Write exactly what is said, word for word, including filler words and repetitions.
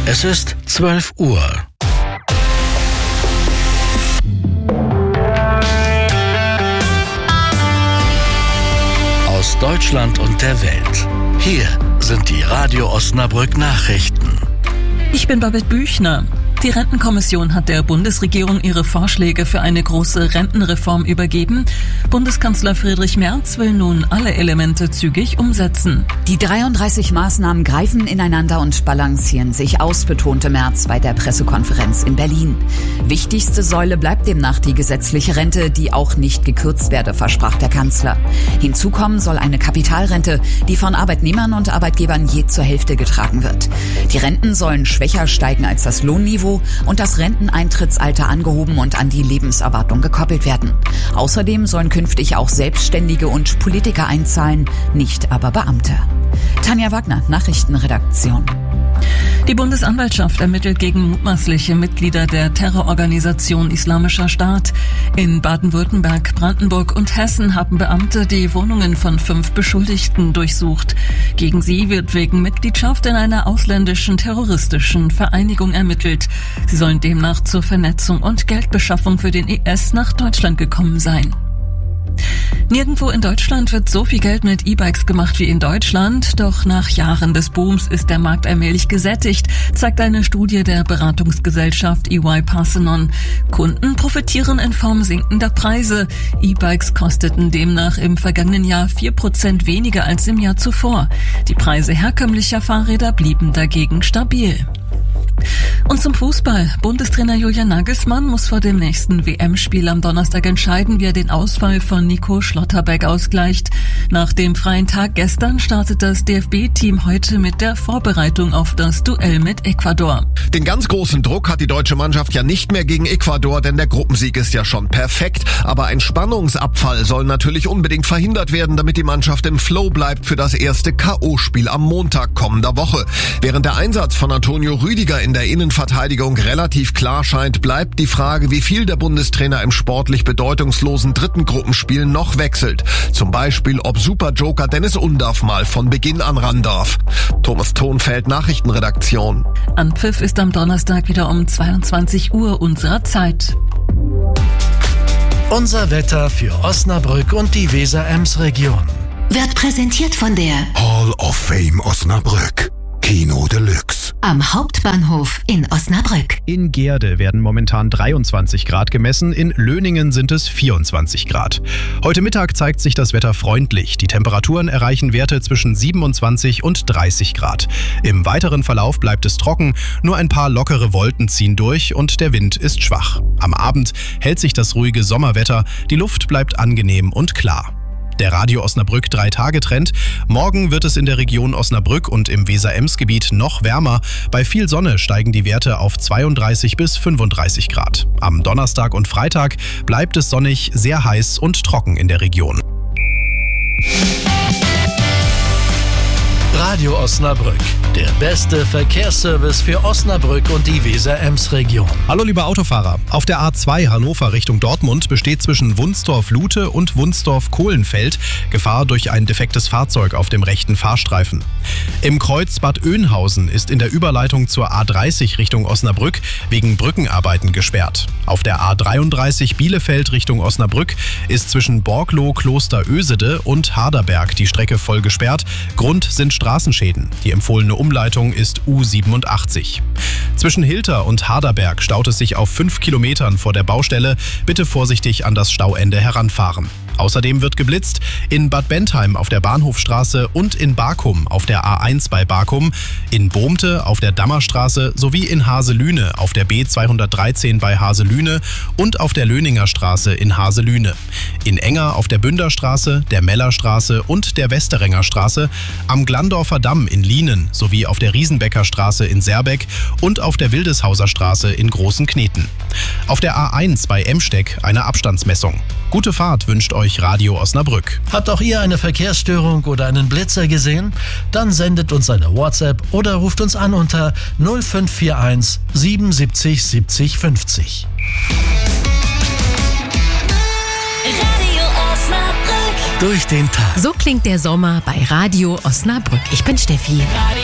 Es ist zwölf Uhr. Aus Deutschland und der Welt. Hier sind die Radio Osnabrück Nachrichten. Ich bin Babette Büchner. Die Rentenkommission hat der Bundesregierung ihre Vorschläge für eine große Rentenreform übergeben. Bundeskanzler Friedrich Merz will nun alle Elemente zügig umsetzen. Die dreiunddreißig Maßnahmen greifen ineinander und balancieren sich aus, betonte Merz bei der Pressekonferenz in Berlin. Wichtigste Säule bleibt demnach die gesetzliche Rente, die auch nicht gekürzt werde, versprach der Kanzler. Hinzu kommen soll eine Kapitalrente, die von Arbeitnehmern und Arbeitgebern je zur Hälfte getragen wird. Die Renten sollen schwächer steigen als das Lohnniveau und das Renteneintrittsalter angehoben und an die Lebenserwartung gekoppelt werden. Außerdem sollen künftig auch Selbstständige und Politiker einzahlen, nicht aber Beamte. Tanja Wagner, Nachrichtenredaktion. Die Bundesanwaltschaft ermittelt gegen mutmaßliche Mitglieder der Terrororganisation Islamischer Staat. In Baden-Württemberg, Brandenburg und Hessen haben Beamte die Wohnungen von fünf Beschuldigten durchsucht. Gegen sie wird wegen Mitgliedschaft in einer ausländischen terroristischen Vereinigung ermittelt. Sie sollen demnach zur Vernetzung und Geldbeschaffung für den I S nach Deutschland gekommen sein. Nirgendwo in Deutschland wird so viel Geld mit E-Bikes gemacht wie in Deutschland. Doch nach Jahren des Booms ist der Markt allmählich gesättigt, zeigt eine Studie der Beratungsgesellschaft E Y Parthenon. Kunden profitieren in Form sinkender Preise. E-Bikes kosteten demnach im vergangenen Jahr vier Prozent weniger als im Jahr zuvor. Die Preise herkömmlicher Fahrräder blieben dagegen stabil. Und zum Fußball. Bundestrainer Julian Nagelsmann muss vor dem nächsten W M-Spiel am Donnerstag entscheiden, wie er den Ausfall von Nico Schlotterbeck ausgleicht. Nach dem freien Tag gestern startet das D F B-Team heute mit der Vorbereitung auf das Duell mit Ecuador. Den ganz großen Druck hat die deutsche Mannschaft ja nicht mehr gegen Ecuador, denn der Gruppensieg ist ja schon perfekt. Aber ein Spannungsabfall soll natürlich unbedingt verhindert werden, damit die Mannschaft im Flow bleibt für das erste K O-Spiel am Montag kommender Woche. Während der Einsatz von Antonio Rüdiger in der Innenverteidigung relativ klar scheint, bleibt die Frage, wie viel der Bundestrainer im sportlich bedeutungslosen dritten Gruppenspiel noch wechselt. Zum Beispiel, ob Superjoker Dennis Undaff mal von Beginn an ran darf. Thomas Thonfeld, Nachrichtenredaktion. Anpfiff ist am Donnerstag wieder um zweiundzwanzig Uhr unserer Zeit. Unser Wetter für Osnabrück und die Weser-Ems-Region. Wird präsentiert von der Hall of Fame Osnabrück. Kino Deluxe. Am Hauptbahnhof in Osnabrück. In Gehrde werden momentan dreiundzwanzig Grad gemessen, in Löningen sind es vierundzwanzig Grad. Heute Mittag zeigt sich das Wetter freundlich. Die Temperaturen erreichen Werte zwischen siebenundzwanzig und dreißig Grad. Im weiteren Verlauf bleibt es trocken, nur ein paar lockere Wolken ziehen durch und der Wind ist schwach. Am Abend hält sich das ruhige Sommerwetter, die Luft bleibt angenehm und klar. Der Radio Osnabrück drei Tage Trend. Morgen wird es in der Region Osnabrück und im Weser-Ems-Gebiet noch wärmer. Bei viel Sonne steigen die Werte auf zweiunddreißig bis fünfunddreißig Grad. Am Donnerstag und Freitag bleibt es sonnig, sehr heiß und trocken in der Region. Radio Osnabrück, der beste Verkehrsservice für Osnabrück und die Weser-Ems-Region. Hallo liebe Autofahrer, auf der A zwei Hannover Richtung Dortmund besteht zwischen Wunsdorf-Lute und Wunsdorf-Kohlenfeld Gefahr durch ein defektes Fahrzeug auf dem rechten Fahrstreifen. Im Kreuz Bad Oeynhausen ist in der Überleitung zur A dreißig Richtung Osnabrück wegen Brückenarbeiten gesperrt. Auf der A dreiunddreißig Bielefeld Richtung Osnabrück ist zwischen Borgloh, Kloster Ösede und Harderberg die Strecke voll gesperrt. Grund sind Straßenschäden. Die empfohlene Umleitung ist U siebenundachtzig. Zwischen Hilter und Harderberg staut es sich auf fünf Kilometern vor der Baustelle. Bitte vorsichtig an das Stauende heranfahren. Außerdem wird geblitzt in Bad Bentheim auf der Bahnhofstraße und in Barkum auf der A eins bei Barkum, in Bohmte auf der Dammerstraße sowie in Haselüne auf der B zweihundertdreizehn bei Haselüne und auf der Löninger Straße in Haselüne. In Enger auf der Bünderstraße, der Mellerstraße und der Westerenger Straße, am Glandorfer Damm in Lienen sowie auf der Riesenbecker Straße in Serbeck und auf der Wildeshauser Straße in Großen Kneten. Auf der A eins bei Emsteck eine Abstandsmessung. Gute Fahrt wünscht euch Radio Osnabrück. Habt auch ihr eine Verkehrsstörung oder einen Blitzer gesehen? Dann sendet uns eine WhatsApp oder ruft uns an unter null fünf vier eins siebenundsiebzig siebzig fünfzig. Radio Osnabrück. Durch den Tag. So klingt der Sommer bei Radio Osnabrück. Ich bin Steffi.